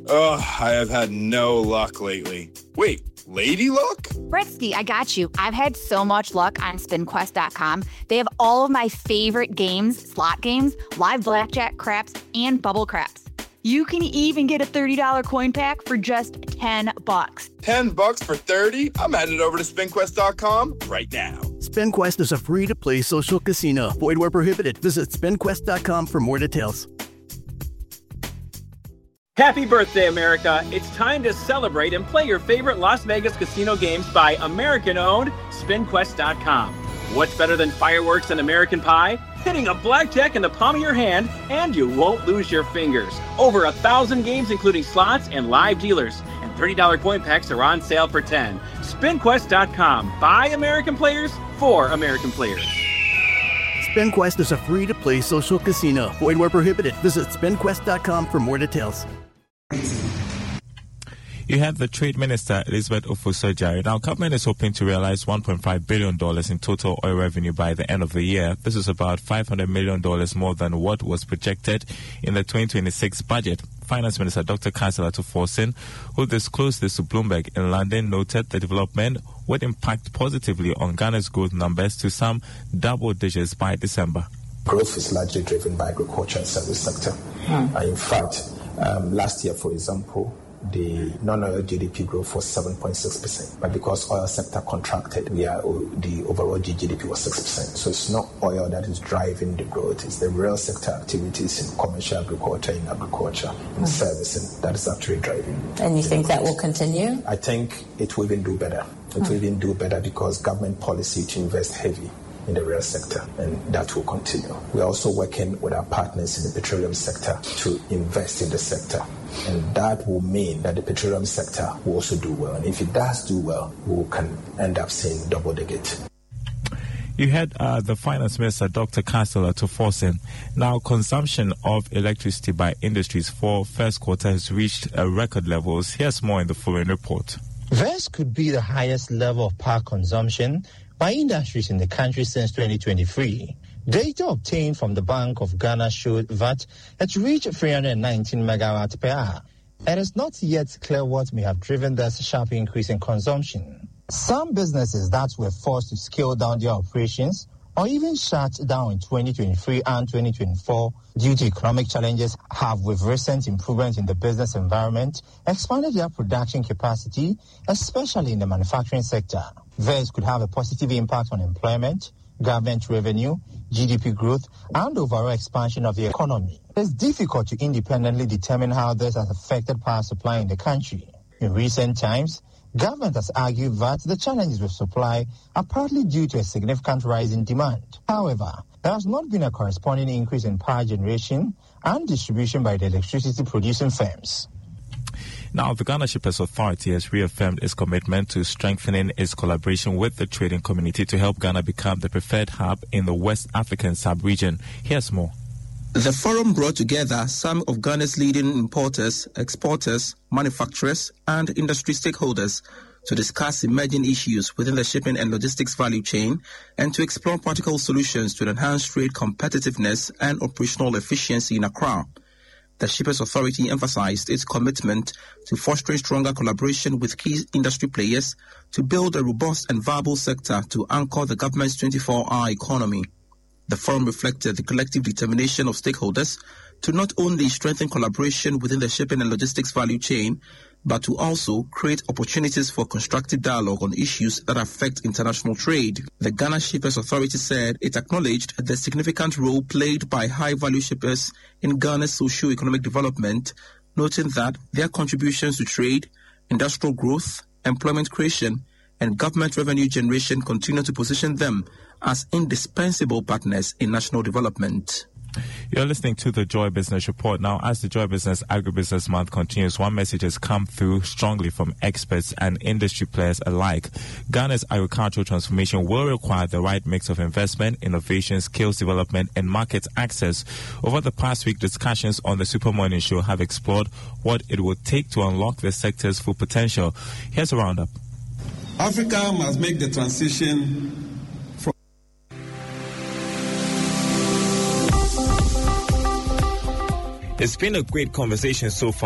Ugh, I have had no luck lately. Wait, lady luck? Bretsky, I got you. I've had so much luck on SpinQuest.com. They have all of my favorite games, slot games, live blackjack, craps, and bubble craps. You can even get a $30 coin pack for just $10. $10 for 30? I'm headed over to SpinQuest.com right now. SpinQuest is a free-to-play social casino. Void where prohibited. Visit SpinQuest.com for more details. Happy birthday, America. It's time to celebrate and play your favorite Las Vegas casino games by American-owned SpinQuest.com. What's better than fireworks and American pie? Hitting a blackjack in the palm of your hand, and you won't lose your fingers. Over 1,000 games, including slots and live dealers. And $30 coin packs are on sale for $10. SpinQuest.com. By American players, for American players. SpinQuest is a free-to-play social casino. Void where prohibited. Visit SpinQuest.com for more details. You have the Trade Minister, Elizabeth Ofosu-Adjare. Now, government is hoping to realize $1.5 billion in total oil revenue by the end of the year. This is about $500 million more than what was projected in the 2026 budget. Finance Minister Dr. Chancellor Tuforsen, who disclosed this to Bloomberg in London, noted the development would impact positively on Ghana's growth numbers to some double digits by December. Growth is largely driven by agriculture and service sector. In fact, last year, for example, the non-oil GDP growth was 7.6%, but because oil sector contracted, the overall GDP was 6%. So it's not oil that is driving the growth; it's the real sector activities in commercial agriculture, in servicing that is actually driving. And you think that will continue? I think it will even do better. It will even do better because government policy to invest heavy in the real sector, and that will continue. We're also working with our partners in the petroleum sector to invest in the sector, and that will mean that the petroleum sector will also do well. And if it does do well, we can end up seeing double digit. You had the Finance Minister, Dr. Chancellor Tuforsen. Now, consumption of electricity by industries for first quarter has reached record levels. Here's more in the following report. This could be the highest level of power consumption by industries in the country since 2023. Data obtained from the Bank of Ghana showed that it reached 319 megawatts per hour. It is not yet clear what may have driven this sharp increase in consumption. Some businesses that were forced to scale down their operations or even shut down in 2023 and 2024 due to economic challenges have, with recent improvements in the business environment, expanded their production capacity, especially in the manufacturing sector. This could have a positive impact on employment, government revenue, GDP growth, and overall expansion of the economy. It's difficult to independently determine how this has affected power supply in the country. In recent times, government has argued that the challenges with supply are partly due to a significant rise in demand. However, there has not been a corresponding increase in power generation and distribution by the electricity producing firms. Now, the Ghana Shippers Authority has reaffirmed its commitment to strengthening its collaboration with the trading community to help Ghana become the preferred hub in the West African sub-region. Here's more. The forum brought together some of Ghana's leading importers, exporters, manufacturers, and industry stakeholders to discuss emerging issues within the shipping and logistics value chain and to explore practical solutions to enhance trade competitiveness and operational efficiency in Accra. The Shippers Authority emphasized its commitment to fostering stronger collaboration with key industry players to build a robust and viable sector to anchor the government's 24-hour economy. The forum reflected the collective determination of stakeholders to not only strengthen collaboration within the shipping and logistics value chain, but to also create opportunities for constructive dialogue on issues that affect international trade. The Ghana Shippers Authority said it acknowledged the significant role played by high-value shippers in Ghana's socio-economic development, noting that their contributions to trade, industrial growth, employment creation, and government revenue generation continue to position them as indispensable partners in national development. You're listening to the Joy Business Report. Now, as the Joy Business Agribusiness Month continues, one message has come through strongly from experts and industry players alike. Ghana's agricultural transformation will require the right mix of investment, innovation, skills development, and market access. Over the past week, discussions on the Super Morning Show have explored what it will take to unlock the sector's full potential. Here's a roundup. Africa must make the transition from... It's been a great conversation so far.